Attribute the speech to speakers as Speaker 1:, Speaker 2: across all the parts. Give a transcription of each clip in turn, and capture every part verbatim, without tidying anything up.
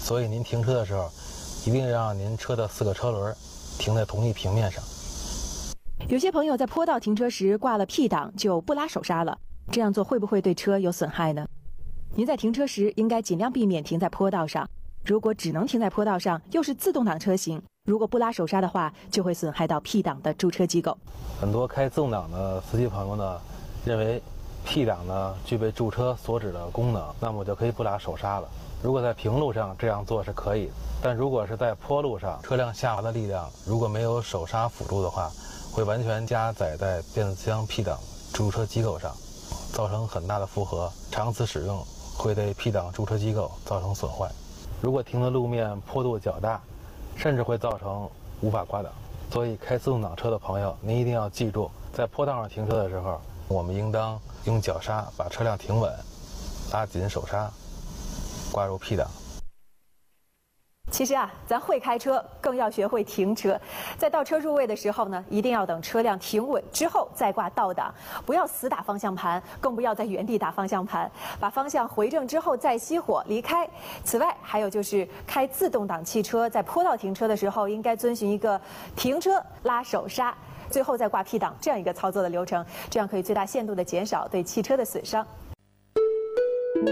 Speaker 1: 所以您停车的时候，一定让您车的四个车轮停在同一平面上。
Speaker 2: 有些朋友在坡道停车时挂了 P 档就不拉手刹了，这样做会不会对车有损害呢？您在停车时应该尽量避免停在坡道上。如果只能停在坡道上，又是自动挡车型，如果不拉手刹的话，就会损害到 P 档的驻车机构。
Speaker 1: 很多开自动挡的司机朋友呢，认为 P 档呢具备驻车所指的功能，那么我就可以不拉手刹了。如果在平路上这样做是可以，但如果是在坡路上，车辆下滑的力量如果没有手刹辅助的话，会完全加载在变速箱 P 档驻车机构上，造成很大的负荷，长此使用会对 P 档驻车机构造成损坏。如果停的路面坡度较大，甚至会造成无法挂档。所以开自动挡车的朋友，您一定要记住，在坡道上停车的时候，我们应当用脚刹把车辆停稳，拉紧手刹，挂入 P 档。
Speaker 2: 其实啊，咱会开车，更要学会停车。在倒车入位的时候呢，一定要等车辆停稳之后再挂倒档，不要死打方向盘，更不要在原地打方向盘，把方向回正之后再熄火离开。此外，还有就是开自动挡汽车在坡道停车的时候，应该遵循一个停车拉手刹，最后再挂 P 档这样一个操作的流程，这样可以最大限度地减少对汽车的损伤。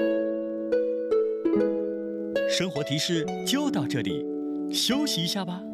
Speaker 3: 生活提示就到这里，休息一下吧。